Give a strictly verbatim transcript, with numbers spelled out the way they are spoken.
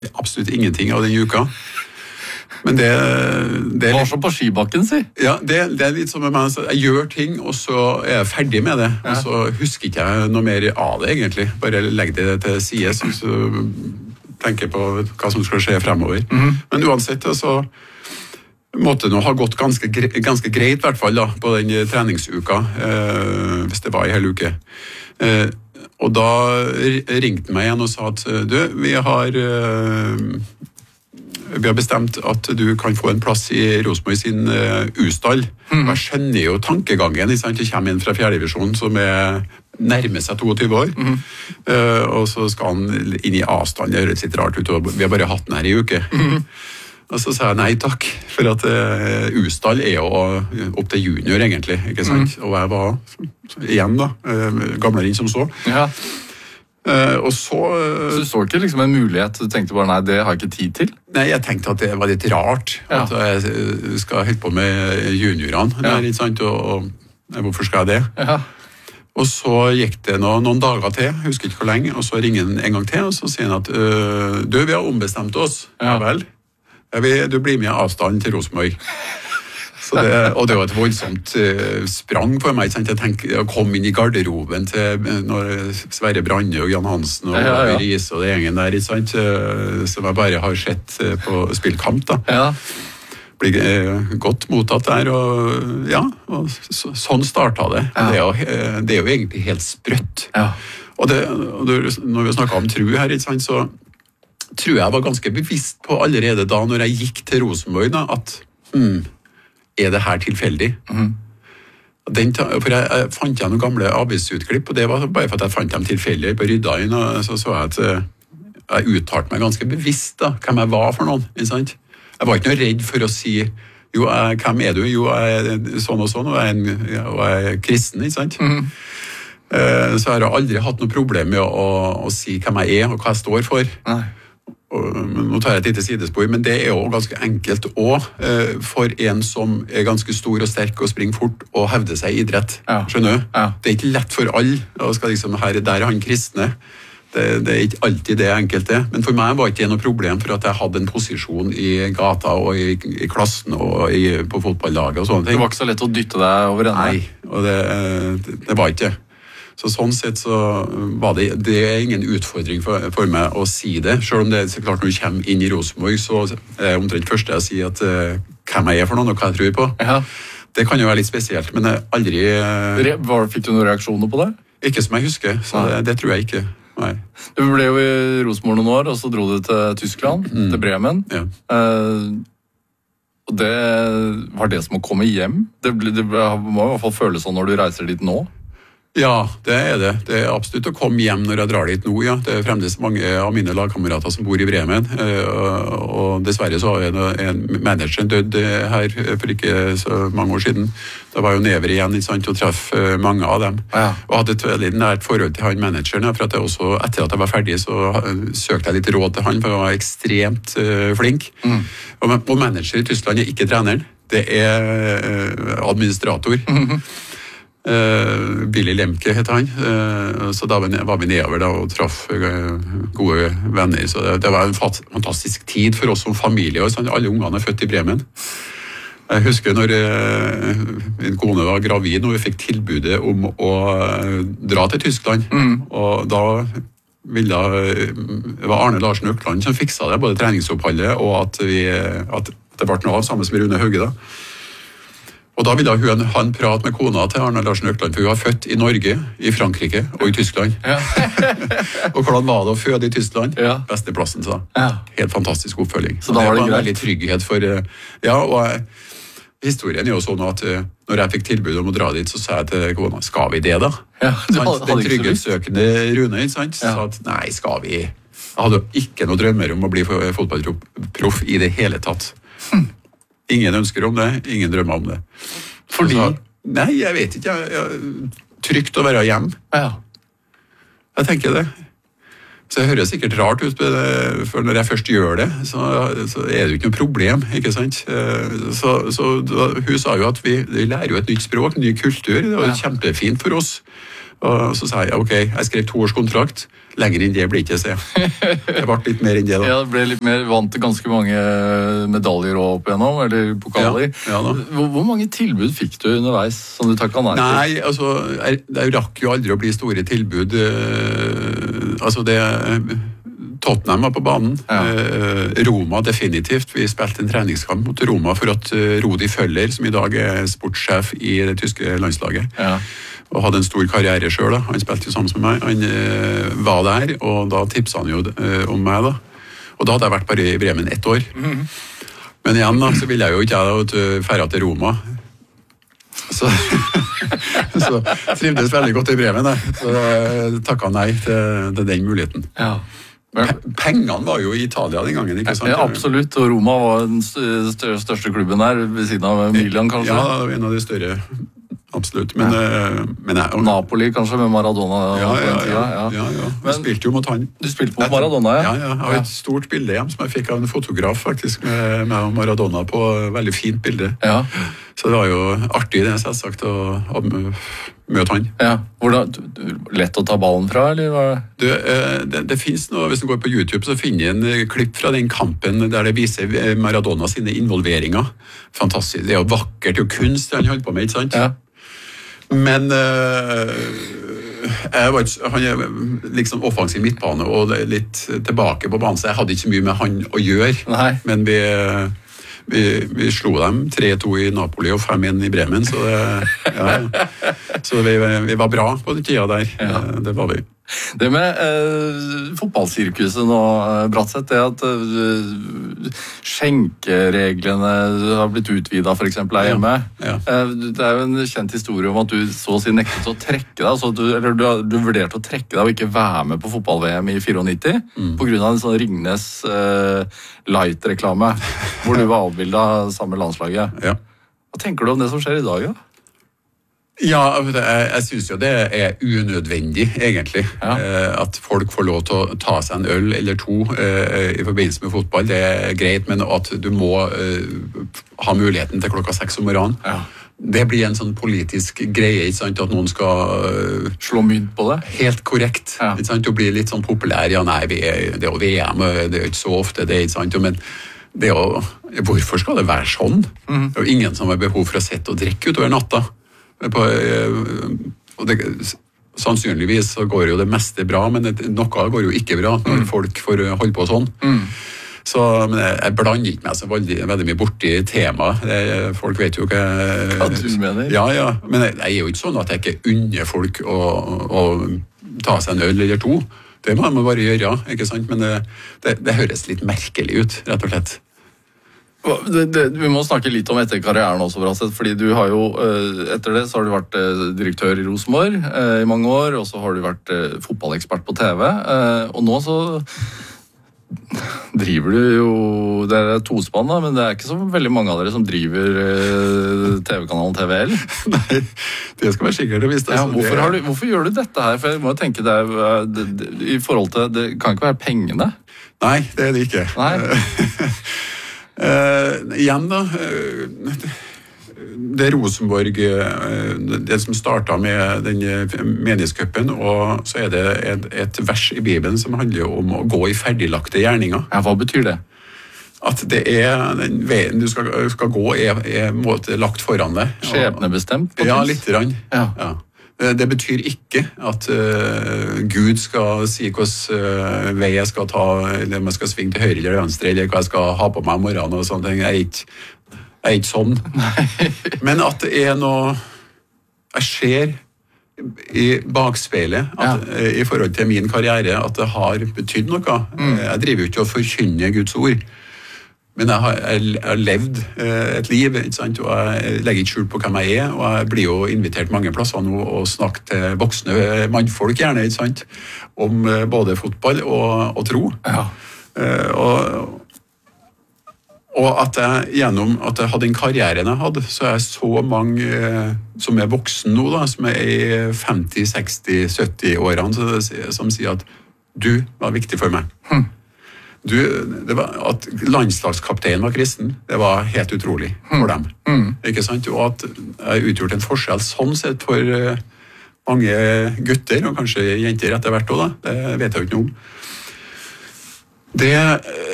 absolutt ingenting av den uka. Men det, det er litt... Var så på skibakken, si. Ja, det, det er litt som med meg. Jeg gjør ting, og så er jeg ferdig med det. Ja. Og så husker ikke jeg noe mer av det, egentlig. Bare legg det til side, så, så tenker jeg på hva som skal skje fremover. Mm-hmm. Men uansett, så måtte det nå ha gått ganske, ganske greit, i hvert fall, da, på den treningsuka, eh, hvis det var en hel uke. Eh, og da ringte han meg igjen og sa at du, vi har... Eh, Vi har bestemt at du kan få en plass i Rosenborg sin uh, U-stall. Mm. Jeg skjønner jo tankegangen. Det kommer inn fra fjerde divisjon som er nærmer seg toogtyve år. Mm. Uh, og så skal han inn i A-stall. Det høres litt rart ut, og vi har bare hatt den her i uke. Mm. Og så sa jeg nei takk, for at uh, U-stall er jo opp til junior egentlig, ikke sant? Mm. Og jeg var igjen da, uh, gamlere inn som så. Ja. Uh, og så, uh, så du så ikke liksom en mulighet, du tenkte bare nei, det har jeg ikke tid til? Nei, jeg tenkte at det var litt rart, ja. At jeg skal holde på med juniorene, ja. Der, ikke sant? Og, og hvorfor skal jeg det? Ja. Og så gikk det noen, noen dager til, jeg husker ikke hvor lenge, og så ringer han en gang til, og så sier han at uh, du, vi har ombestemt oss, ja, ja vel, jeg vil, du blir med i avstanden til Rosenborg. Så det, og det var et voldsomt uh, sprang for meg. Jeg tenkte å komme inn i garderoben til når Sverre Branne og Jan Hansen og ja, ja. Riise og det gjengen der, ikke sant? Uh, som jeg bare har sett uh, på spillkamp. Da. Ja. Blir uh, godt mottatt der, og ja, og så, sånn startet det. Ja. Det, er jo, uh, det er jo egentlig helt sprøtt. Ja. Og, det, og det, når vi snakket om tro her, ikke sant, så tror jeg var ganske bevisst på allerede da, når jeg gikk til Rosenborg, da, at hmm, er det her tilfeldig? Mm. Den, for jeg, jeg fant jeg noen gamle avisutklipp, og det var bare for at jeg fant dem tilfeldig på rydda inn, og så så jeg at jeg uttalte meg ganske bevisst da, hvem jeg var for noen, ikke sant? Jeg var ikke noe redd for å si, jo, jeg, hvem er du? Jo, jeg er sånn og sånn, og jeg er, en, og jeg er kristen, ikke sant? Mm. Uh, så jeg har aldri hatt noe problem med å, å, å si hvem jeg er, og hva jeg står for. Nei. Nå tar jeg et lite sidespor, men det er jo ganske enkelt også eh, for en som er ganske stor og sterk og springer fort og hevder seg i idrett. Ja. Skjønner du? Ja. Det er ikke lett for alle, og skal liksom, her, der er han kristne. Det, det er ikke alltid det enkelte, men for meg var ikke det noe problem for at jeg hadde en posisjon i gata og i, i klassen og i, på fotballaget og sånne ting. Det var ikke så lett å dytte deg over ende? Nei, og det, det, det var ikke det. Så sånn sett så var det, det er ingen utfordring for, for meg å si det, selv om det er klart når du kommer inn i Rosenborg, så er det omtrent første jeg sier at uh, hvem jeg er for noen og hva jeg tror på. Ja. Det kan jo være litt spesielt, men jeg aldri... Uh, Var, fikk du noen reaksjoner på det? Ikke som jeg husker, så det, det tror jeg ikke. Nei. Du ble jo i Rosenborg noen år, og så dro du til Tyskland, mm. til Bremen. Ja. Uh, og det var det som å komme hjem. Det, ble, det må i hvert fall føles sånn når du reiser dit nå. Ja, det er det. Det er absolutt å komme hjem når jeg drar dit nå, ja. Det er fremdeles mange av mine lagkamerater som bor i Bremen, og dessverre så har jeg en manager dødd her for ikke så mange år siden. Da var jo never igjen, ikke sant, og treff mange av dem. Ja. Og hadde et veldig nært forhold til han manageren, for at jeg også, etter at jeg var ferdig, så søkte jeg litt råd til han, for han var ekstremt uh, flink. Mm. Og, og manager i Tyskland er ikke treneren, det er uh, administrator. Mm-hmm. Uh, Billy Lemke heter han, uh, så da var vi nedover da, og traff uh, gode venner, så det, det var en fantastisk tid for oss som familie, og sånn, alle ungene er født i Bremen. Jeg husker når uh, min kone var gravid, og vi fikk tilbudet om å uh, dra til Tyskland, mm. og da ville, uh, det var Arne Larsen Økland som fiksa det, både treningsoppholdet og at, vi, at det ble noe av sammen med Rune Hauge da. Og da ville hun ha en prat med kona til Arne Larsen Økland, for hun var født i Norge, i Frankrike og i Tyskland. Ja. Og hvordan var det å føde i Tyskland? Ja. Beste plassen, så. Ja. Helt fantastisk oppfølging. Så da var det, det var en veldig trygghet for... Ja, og jeg, historien er jo sånn at når jeg fikk tilbud om å dra dit, så sa jeg til kona, skal vi det da? Ja, hadde, Den trygghetssøkende Rune, ikke sant? Ja. Sa at, nei, skal vi? Jeg hadde ikke noe drømmer om å bli fotballproff i det hele tatt. Hm. Ingen ønsker om det, ingen drømmer om det. Fordi? Så, nei, jeg vet ikke. Jeg, jeg, trygt å være hjemme. Ja. Jeg tenker det. Så det høres sikkert rart ut, for når jeg først gjør det, så, så er det jo ikke noe problem, ikke sant? Så, så da, hun sa jo at vi, vi lærer jo et nytt språk, en ny kultur. Det var ja. Kjempefint for oss. Og så sa jeg ok, jeg skrev to års kontrakt. Lenger enn det blir ikke, se. Det ble litt mer enn det da. Ja, det ble litt mer vant til ganske mange medaljer opp igjennom, eller pokaler. Ja, ja da. Hvor, hvor mange tilbud fikk du underveis som du takket nei til? Nei, altså, jeg, jeg rakk jo aldri å bli store tilbud. Uh, altså, det... Tottenham var på banen. Ja. Uh, Roma definitivt. Vi spilte en treningskamp mot Roma for at uh, Rudi Vøller, som i dag er sportssjef i det tyske landslaget, ja. Og hadde en stor karriere selv da. Han spilte jo sammen med meg. Han uh, var der, og da tipset han jo uh, om meg da. Og da hadde jeg vært bare i Bremen ett år. Mm. Men igjen da, så ville jeg jo ikke jeg fære til Roma. Så, så trivdes veldig godt i Bremen da. Så uh, takket han nei til, til den muligheten. Ja. Pengene var jo i Italia den gangen, ikke sant? Ja, absolutt, og Roma var den største klubben der, ved siden av Milan kanskje? Ja, det var en av de større, absolutt. Men, ja. men jeg, og... Napoli kanskje, med Maradona ja, på den tida? Ja, ja, ja. Du men, spilte jo mot han. Du spilte mot Maradona, ja? Ja, ja. Jeg har et stort bilde hjem som jeg fikk av en fotograf faktisk, med meg og Maradona på veldig fint bilde. Ja. Så det var jo artig det, selvsagt, å, å møte han. Ja, hvordan, lett å ta ballen fra, eller hva? Du, det, det finnes noe, hvis du går på YouTube, så finner jeg en klipp fra den kampen der det viser Maradona sine involveringer. Fantastisk, det er jo vakkert, det er jo kunst han holder på med, ikke sant? Ja. Men uh, jeg var ikke, han er liksom offensiv midtbane og litt tilbake på banen, så jeg hadde ikke så mye med han å gjøre. Nei. Men vi, vi, vi slo dem tre to i Napoli og fem en i Bremen, så, det, ja. Så vi, vi var bra på den tida der, ja. Det var vi. Det med eh, fotballsirkuset nå, Bratseth, det at eh, skjenkereglene har blitt utvidet for eksempel her hjemme. Ja, ja. Eh, det er jo en kjent historie om at du så å si nektet å trekke deg, altså du, eller du, du vurderte å trekke deg og ikke være med på fotball-V M i nittifire, mm. på grunn av en sånn Ringnes eh, light-reklame, hvor du var avbildet sammen med landslaget. Ja. Hva tenker du om det som skjer i dag, da? Ja? Ja, jeg, jeg synes jo det er unødvendig, egentlig. Ja. At folk får lov til å ta seg en øl eller to eh, i forbindelse med fotball, det er greit, men at du må eh, ha muligheten til klokka seks om morgenen. Ja. Det blir en sånn politisk greie, ikke sant, at noen skal uh, slå mynt på det? Helt korrekt. Ja. Ikke sant, du blir litt sånn populær. Ja, nei, vi er, det er jo V M, det er jo ikke så ofte, det er ikke sant, men det er jo, hvorfor skal det være sånn? Mm. Det er jo ingen som har behov for å sitte og drikke utover natta. På, og det, sannsynligvis så går jo det meste bra, men det, noe går jo ikke bra når mm. folk får holde på sånn. Mm. Så men jeg, jeg blander ikke meg så veldig, veldig mye borti temaet. Folk vet jo ikke hva du mener. Ja, ja, men jeg, jeg er jo ikke sånn at jeg ikke unner folk å, å ta seg en øl eller to. Det må man bare gjøre, ikke sant? Men det, det, det høres litt merkelig ut, rett og slett. Det, det, vi må snakke litt om etter karrieren også, Bratseth, fordi du har jo, etter det så har du vært direktør i Rosenborg i mange år, og så har du vært fotballekspert på T V, og nå så driver du jo, det er tospann da, men det er ikke så veldig mange av dere som driver T V-kanalen T V L. Nei, det skal være sikkert å vise det. Ja, hvorfor, har du, hvorfor gjør du dette her? For jeg må tenke det, er, det, det i forhold til, det kan ikke være pengene. Nei, det er det ikke. Nei. Uh, igjen da uh, det er Rosenborg uh, det som startet med den menighetscupen, og så er det et, et vers i Bibelen som handler om å gå i ferdiglagte gjerninger. Ja, hva betyr det? At det er den veien du skal, skal gå er, er måte lagt foran deg. Skjebnebestemt? På ja, litt rann. Ja. Ja. Det betyr ikke at uh, Gud skal si hvilken uh, vei jeg skal ta, eller om jeg skal svinge til høyre eller venstre, eller hva jeg skal ha på meg om morgenen og sånne ting. Jeg er ikke, jeg er ikke sånn. Men at det er noe jeg ser i bakspeilet, at, ja. uh, i forhold til min karriere, at det har betydd noe. Mm. Jeg driver jo ikke å forkynne Guds ord. Men jeg har, jeg har levd et liv, ikke sant? Og jeg legger ikke skjul på hvem jeg er, og jeg blir jo invitert mange plasser nå og snakker til voksne mannfolk gjerne, ikke sant? Om både fotball og, og tro. Ja. Og, og at jeg gjennom at jeg hadde en karriere jeg hadde, så er jeg så mange som er voksen nå, da, som er i femti, seksti, sytti årene, som sier at du var viktig for meg. Hm. Du, det var at landslagskapteinen var kristen, det var helt utrolig for dem. Mm. Ikke sant? Og at jeg utgjort en forskjell sånn sett for, mange gutter, og kanskje jenter etter hvert også, da. Det vet jeg jo ikke noe om. Det